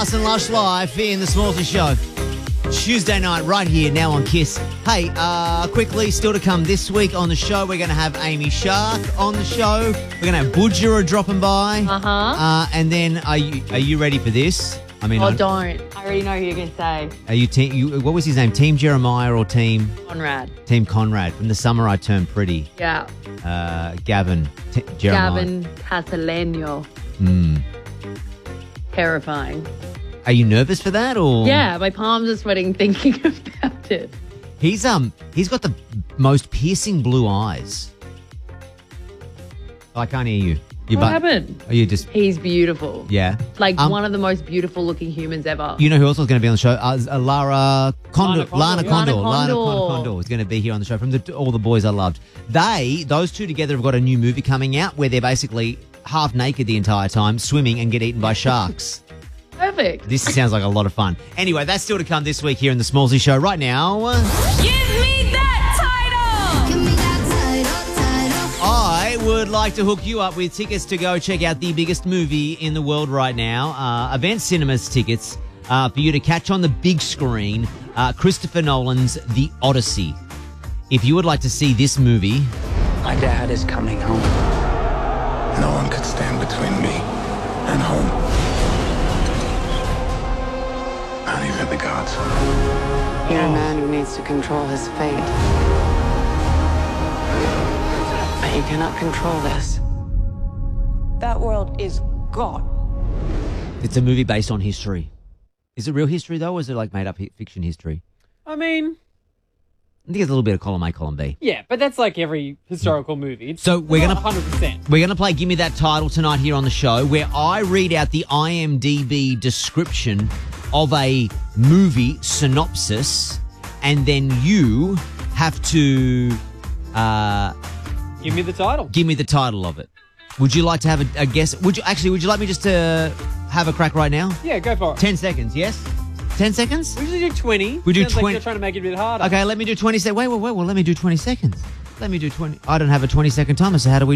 Fast and Lush live in the Smallsy Show. Tuesday night right here now on Kiss. Hey, quickly, still to come this week on the show, we're going to have Amy Shark on the show. We're going to have Budjera dropping by. And then, are you ready for this? I mean, don't. I already know who you're going to say. Are you what was his name? Team Jeremiah or Team? Conrad. Team Conrad. From The Summer I Turned Pretty. Yeah. Gavin. Jeremiah. Gavin Cataleño. Terrifying. Are you nervous for that or? Yeah, my palms are sweating thinking about it. He's got the most piercing blue eyes. I can't hear you. What happened? Are you just? He's beautiful. Yeah. Like one of the most beautiful looking humans ever. You know who else was going to be on the show? Lana Condor is going to be here on the show from all the boys I loved. Those two together have got a new movie coming out where they're basically half naked the entire time, swimming and get eaten by sharks. Perfect. This sounds like a lot of fun. Anyway, that's still to come this week here in the Smallsy Show. Right now, Give me that title! Give me that title. I would like to hook you up with tickets to go check out the biggest movie in the world right now. Event Cinemas tickets for you to catch on the big screen, Christopher Nolan's The Odyssey. If you would like to see this movie... My dad is coming home. No one could stand between me and home. Not even the gods. You're a man who needs to control his fate. But you cannot control this. That world is gone. It's a movie based on history. Is it real history, though, or is it like made-up fiction history? I mean... I think it's a little bit of column A, column B. Yeah, but that's like every historical movie. So we're going to 100%. We're going to play Give Me That Title tonight here on the show, where I read out the IMDb description of a movie synopsis, and then you have to give me the title. Give me the title of it. Would you like to have a guess? Would you like me just to have a crack right now? Yeah, go for it. 10 seconds, yes? 10 seconds? We usually do 20. We do Sounds 20. Like you're trying to make it a bit harder. Okay, let me do 20 seconds. Wait. Well, let me do 20 seconds. Let me do 20. I don't have a 20-second timer, so how do we